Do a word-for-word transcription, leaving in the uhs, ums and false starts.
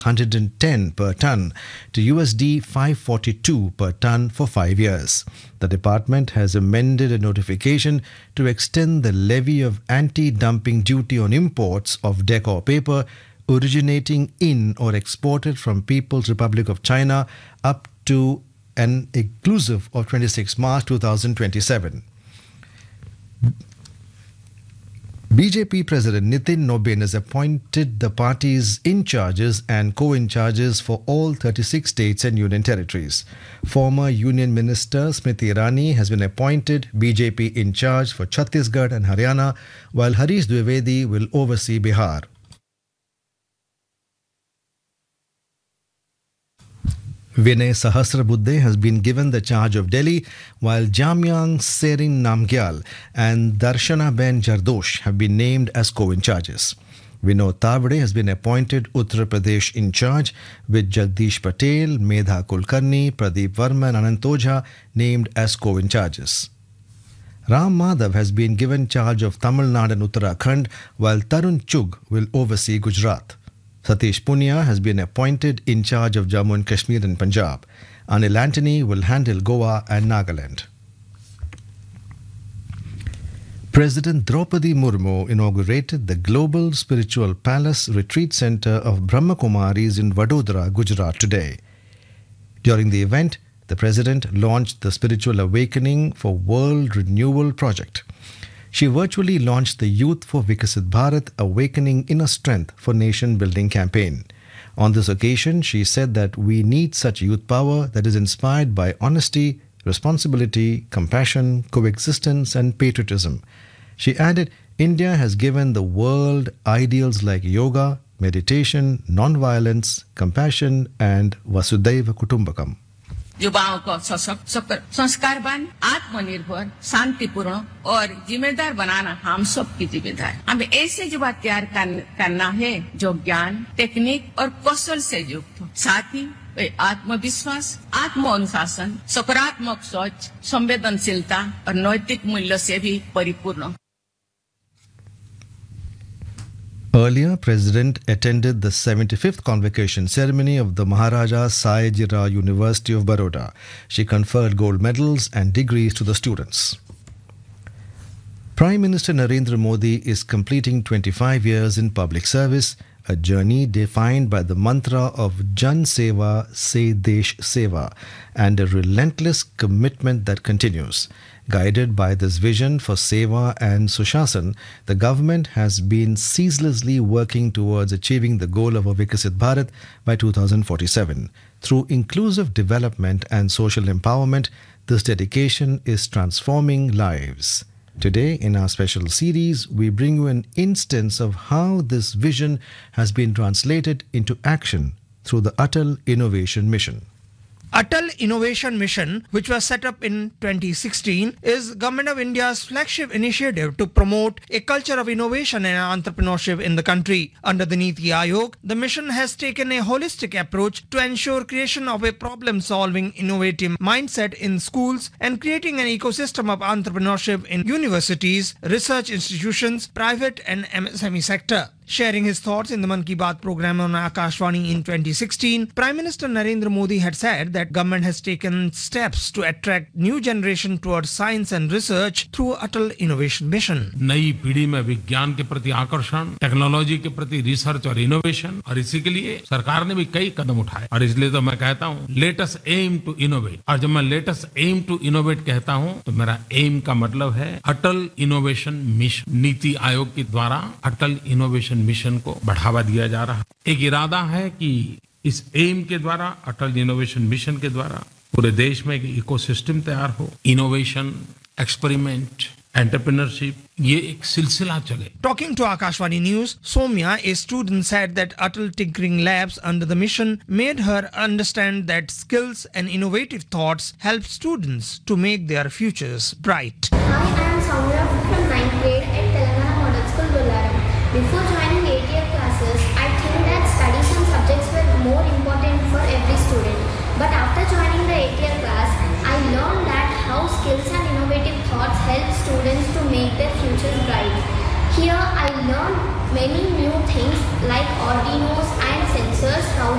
one hundred ten per ton to U S D five forty-two per ton for five years. The department has amended a notification to extend the levy of anti-dumping duty on imports of decor paper originating in or exported from People's Republic of China up to an inclusive of twenty-sixth March two thousand twenty-seven. B J P President Nitin Noben has appointed the party's in-charges and co-in-charges for all thirty-six states and union territories. Former Union Minister Smriti Irani has been appointed B J P in-charge for Chhattisgarh and Haryana, while Harish Dwivedi will oversee Bihar. Vinay Sahasrabuddhe has been given the charge of Delhi, while Jamyang Serin Namgyal and Darshana Ben Jardosh have been named as co-in-charges. Vinod Tavade has been appointed Uttar Pradesh in charge, with Jagdish Patel, Medha Kulkarni, Pradeep Verma and Anant Ojha named as co-in-charges. Ram Madhav has been given charge of Tamil Nadu and Uttarakhand, while Tarun Chugh will oversee Gujarat. Satish Punia has been appointed in charge of Jammu and Kashmir and Punjab. Anil Antony will handle Goa and Nagaland. President Draupadi Murmu inaugurated the Global Spiritual Palace Retreat Centre of Brahma Kumaris in Vadodara, Gujarat today. During the event, the President launched the Spiritual Awakening for World Renewal project. She virtually launched the Youth for Vikasit Bharat Awakening Inner Strength for Nation Building campaign. On this occasion, she said that we need such youth power that is inspired by honesty, responsibility, compassion, coexistence and patriotism. She added, India has given the world ideals like yoga, meditation, non-violence, compassion and Vasudhaiva Kutumbakam. युवाओं को सशक्त, संस्कारवान, आत्मनिर्भर, शांतिपूर्ण और जिम्मेदार बनाना हम सब की जिम्मेदारी। हमें ऐसे युवा तैयार करना है जो ज्ञान, टेक्निक और कौशल से युक्त हो। साथ ही वे आत्मविश्वास, आत्म अनुशासन, सकारात्मक सोच, संवेदनशीलता और नैतिक मूल्य से भी परिपूर्ण। Earlier, President attended the seventy-fifth convocation ceremony of the Maharaja Sayajirao University of Baroda. She conferred gold medals and degrees to the students. Prime Minister Narendra Modi is completing twenty-five years in public service, a journey defined by the mantra of Jan Seva Se Desh Seva and a relentless commitment that continues. Guided by this vision for Seva and Sushasan, the government has been ceaselessly working towards achieving the goal of a Vikasit Bharat by two thousand forty-seven. Through inclusive development and social empowerment, this dedication is transforming lives. Today, in our special series, we bring you an instance of how this vision has been translated into action through the Atal Innovation Mission. Atal Innovation Mission, which was set up in twenty sixteen, is Government of India's flagship initiative to promote a culture of innovation and entrepreneurship in the country. Under the Niti Aayog, the mission has taken a holistic approach to ensure creation of a problem-solving, innovative mindset in schools and creating an ecosystem of entrepreneurship in universities, research institutions, private and M S M E sector. Sharing his thoughts in the Man Ki Baat program on Akashvani in twenty sixteen, Prime Minister Narendra Modi had said that government has taken steps to attract new generation towards science and research through Atal Innovation Mission. नई पीढ़ी में विज्ञान के प्रति आकर्षण, technology के प्रति research और इनोवेशन, और इसी के लिए सरकार ने भी कई कदम उठाए। और इसलिए तो मैं कहता हूँ, let us M to innovate. और जब मैं let us M to innovate कहता हूँ, तो मेरा एम का मतलब है अटल इनोवेशन मिशन। नीति आयोग के द्वारा अटल इनोवेशन मिशन को बढ़ावा दिया जा रहा है। एक इरादा है कि इस एम के द्वारा, अटल इनोवेशन मिशन के द्वारा, पूरे देश में एक इकोसिस्टम तैयार हो, इनोवेशन, एक्सपेरिमेंट, एंटरप्रेन्योरशिप, ये एक सिलसिला चले। Talking to Akashvani News, Somya, a student, said that Atal Tinkering Labs under the mission made her understand that skills and innovative thoughts help students to make their futures bright.